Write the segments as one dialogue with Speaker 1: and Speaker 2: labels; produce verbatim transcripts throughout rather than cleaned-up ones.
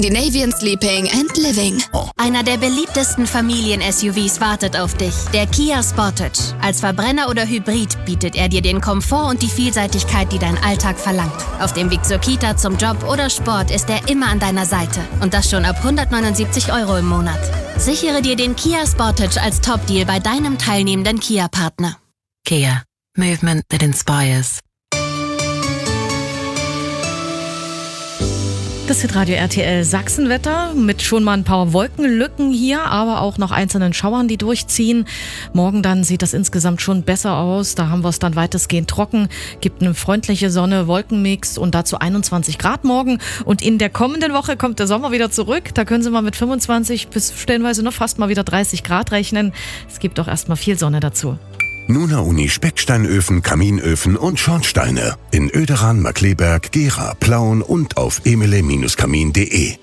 Speaker 1: Die Navian Sleeping and Living.
Speaker 2: Oh. Einer der beliebtesten Familien-S U Vs wartet auf dich. Der Kia Sportage. Als Verbrenner oder Hybrid bietet er dir den Komfort und die Vielseitigkeit, die dein Alltag verlangt. Auf dem Weg zur Kita, zum Job oder Sport ist er immer an deiner Seite. Und das schon ab hundertneunundsiebzig Euro im Monat. Sichere dir den Kia Sportage als Top-Deal bei deinem teilnehmenden Kia-Partner.
Speaker 3: Kia. Movement that inspires.
Speaker 4: Das ist Radio R T L Sachsenwetter mit schon mal ein paar Wolkenlücken hier, aber auch noch einzelnen Schauern, die durchziehen. Morgen dann sieht das insgesamt schon besser aus. Da haben wir es dann weitestgehend trocken. Gibt eine freundliche Sonne, Wolkenmix und dazu einundzwanzig Grad morgen. Und in der kommenden Woche kommt der Sommer wieder zurück. Da können Sie mal mit fünfundzwanzig bis stellenweise noch fast mal wieder dreißig Grad rechnen. Es gibt auch erstmal viel Sonne dazu.
Speaker 5: Nuna Uni Specksteinöfen, Kaminöfen und Schornsteine. In Oederan, Markkleeberg, Gera, Plauen und auf emele Kamin punkt de.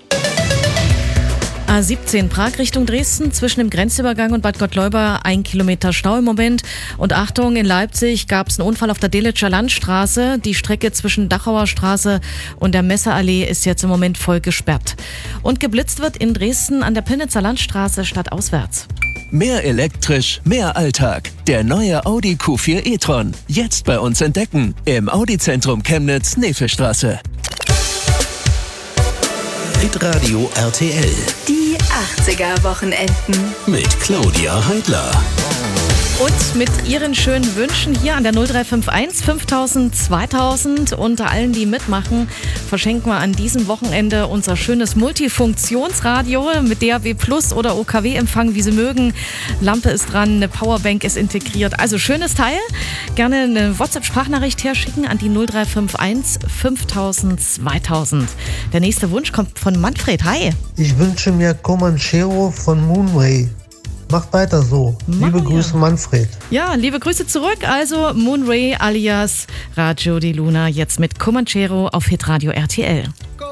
Speaker 4: A siebzehn Prag Richtung Dresden, zwischen dem Grenzübergang und Bad Gottleuba ein Kilometer Stau im Moment. Und Achtung, in Leipzig gab es einen Unfall auf der Delitscher Landstraße. Die Strecke zwischen Dachauer Straße und der Messerallee ist jetzt im Moment voll gesperrt. Und geblitzt wird in Dresden an der Pillnitzer Landstraße stadtauswärts.
Speaker 6: Mehr elektrisch, mehr Alltag. Der neue Audi Q vier e-tron. Jetzt bei uns entdecken. Im Audi-Zentrum Chemnitz, Nefelstraße.
Speaker 7: Hitradio R T L.
Speaker 1: Die achtziger-Wochenenden.
Speaker 7: Mit Claudia Heidler.
Speaker 4: Und mit Ihren schönen Wünschen hier an der null drei fünf eins fünftausend zweitausend. Unter allen, die mitmachen, verschenken wir an diesem Wochenende unser schönes Multifunktionsradio mit D A B Plus oder O K W-Empfang, wie Sie mögen. Lampe ist dran, eine Powerbank ist integriert. Also schönes Teil. Gerne eine WhatsApp-Sprachnachricht herschicken an die null drei fünf eins fünftausend zweitausend. Der nächste Wunsch kommt von Manfred. Hi.
Speaker 8: Ich wünsche mir Comanchero von Moonray. Macht weiter so.
Speaker 4: Machen
Speaker 8: liebe
Speaker 4: wir.
Speaker 8: Grüße, Manfred.
Speaker 4: Ja, liebe Grüße zurück. Also Moonray alias Radio di Luna jetzt mit Comanchero auf Hitradio R T L.